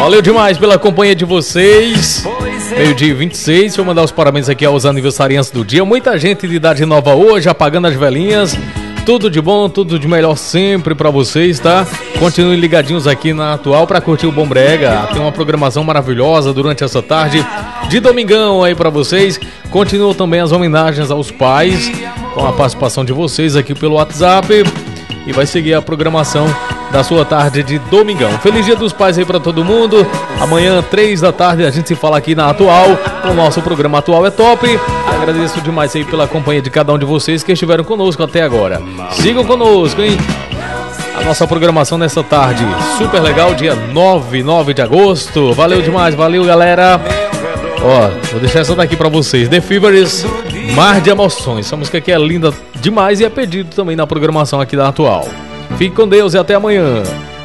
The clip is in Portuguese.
Valeu demais pela companhia de vocês. Meio-dia 26, deixa eu mandar os parabéns aqui aos aniversariantes do dia. Muita gente de idade nova hoje, apagando as velhinhas. Tudo de bom, tudo de melhor sempre pra vocês, tá? Continuem ligadinhos aqui na Atual pra curtir o Bom Brega. Tem uma programação maravilhosa durante essa tarde de domingão aí pra vocês. Continuam também as homenagens aos pais, com a participação de vocês aqui pelo WhatsApp. E vai seguir a programação da sua tarde de domingão. Feliz Dia dos Pais aí pra todo mundo. Amanhã, 3 da tarde, a gente se fala aqui na Atual. O nosso programa Atual é top. Agradeço demais aí pela companhia de cada um de vocês que estiveram conosco até agora. Sigam conosco, hein? A nossa programação nessa tarde super legal, dia 9 de agosto. Valeu demais, valeu galera. Ó, vou deixar essa daqui pra vocês. The Fevers, Mar de Emoções. Essa música aqui é linda demais e é pedido também na programação aqui da Atual. Fique com Deus e até amanhã.